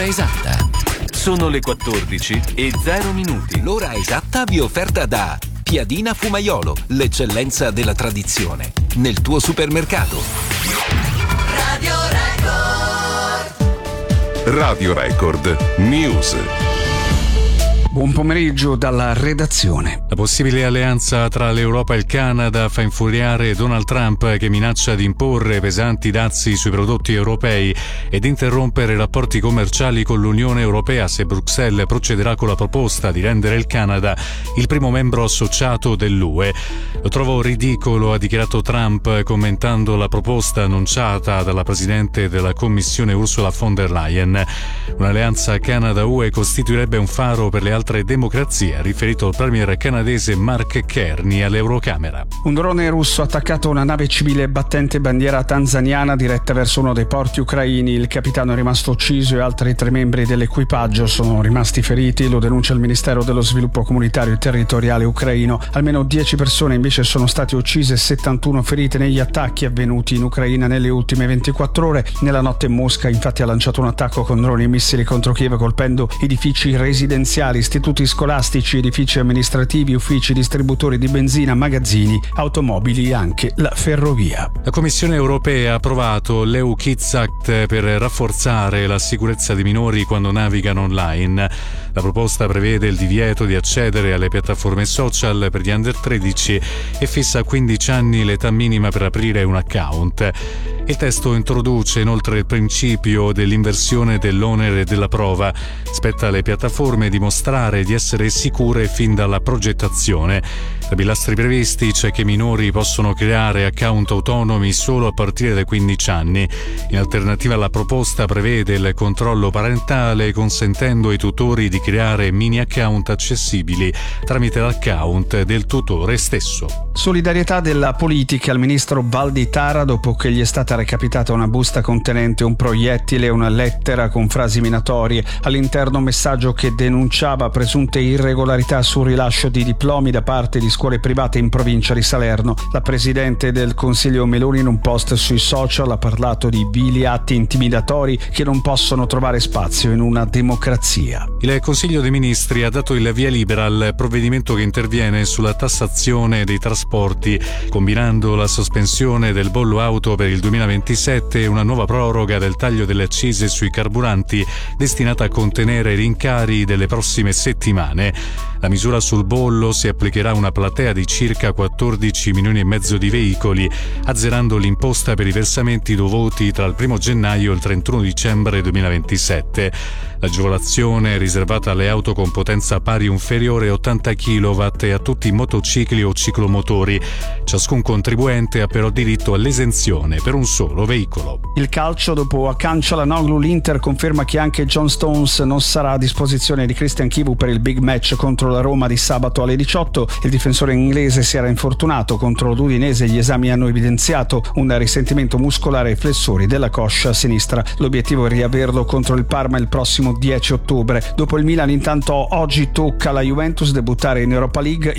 l'ora esatta. Sono le 14:00. L'ora esatta vi è offerta da Piadina Fumaiolo, l'eccellenza della tradizione, nel tuo supermercato. Radio Record News. Buon pomeriggio dalla redazione. La possibile alleanza tra l'Europa e il Canada fa infuriare Donald Trump, che minaccia di imporre pesanti dazi sui prodotti europei ed interrompere i rapporti commerciali con l'Unione Europea se Bruxelles procederà con la proposta di rendere il Canada il primo membro associato dell'UE. Lo trovo ridicolo, ha dichiarato Trump, commentando la proposta annunciata dalla Presidente della Commissione Ursula von der Leyen. Un'alleanza Canada-UE costituirebbe un faro per le altre democrazie, ha riferito il premier canadese Mark Carney all'Eurocamera. Un drone russo ha attaccato una nave civile battente bandiera tanzaniana diretta verso uno dei porti ucraini. Il capitano è rimasto ucciso e altri 3 membri dell'equipaggio sono rimasti feriti, lo denuncia il Ministero dello Sviluppo Comunitario e Territoriale ucraino. Almeno 10 persone invece sono state uccise e 71 ferite negli attacchi avvenuti in Ucraina nelle ultime 24 ore. Nella notte Mosca infatti ha lanciato un attacco con droni e missili contro Kiev, colpendo edifici residenziali, istituti scolastici, edifici amministrativi, uffici, distributori di benzina, magazzini, automobili e anche la ferrovia. La Commissione europea ha approvato l'EU Kids Act per rafforzare la sicurezza dei minori quando navigano online. La proposta prevede il divieto di accedere alle piattaforme social per gli under 13 e fissa a 15 anni l'età minima per aprire un account. Il testo introduce inoltre il principio dell'inversione dell'onere della prova. Spetta alle piattaforme dimostrare di essere sicure fin dalla progettazione. Tra i pilastri previsti c'è che i minori possono creare account autonomi solo a partire dai 15 anni. In alternativa la proposta prevede il controllo parentale, consentendo ai tutori di creare mini account accessibili tramite l'account del tutore stesso. Solidarietà della politica al ministro Valditara dopo che gli è stata recapitata una busta contenente un proiettile e una lettera con frasi minatorie. All'interno un messaggio che denunciava presunte irregolarità sul rilascio di diplomi da parte di scuole private in provincia di Salerno. La presidente del Consiglio Meloni in un post sui social ha parlato di vili atti intimidatori che non possono trovare spazio in una democrazia. Il Consiglio dei Ministri ha dato il via libera al provvedimento che interviene sulla tassazione dei trasporti, combinando la sospensione del bollo auto per il 2027 e una nuova proroga del taglio delle accise sui carburanti destinata a contenere i rincari delle prossime settimane. La misura sul bollo si applicherà a una platea di circa 14 milioni e mezzo di veicoli, azzerando l'imposta per i versamenti dovuti tra il 1 gennaio e il 31 dicembre 2027. L'agevolazione è riservata alle auto con potenza pari o inferiore a 80 kW e a tutti i motocicli o ciclomotori. Ciascun contribuente ha però diritto all'esenzione per un solo veicolo. Il calcio, dopo Hakan Çalhanoğlu, l'Inter conferma che anche John Stones non sarà a disposizione di Christian Chivu per il big match contro la Roma di sabato alle 18. Il difensore inglese si era infortunato contro l'Udinese, gli esami hanno evidenziato un risentimento muscolare ai flessori della coscia sinistra. L'obiettivo è riaverlo contro il Parma il prossimo 10 ottobre. Dopo il Milan intanto oggi tocca alla Juventus debuttare in Europa League.